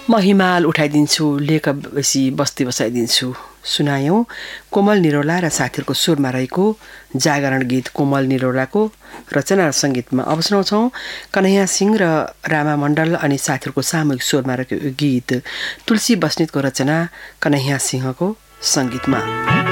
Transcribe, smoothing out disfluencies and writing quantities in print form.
म हिमाल उठाइदिन्छु लेख बेसी बस्ती बसाइदिन्छु सुनायौं कोमल निरौला र साथीहरूको स्वरमा रहेको जागरण गीत कोमल निरौलाको रचना र सङ्गीतमा अब सुनाउँछौं कन्हैया सिंह र रामा मण्डल अनि साथीहरूको सामूहिक स्वरमा रहेको गीत तुलसी बस्नेतको रचना कन्हैया सिंहको सङ्गीतमा।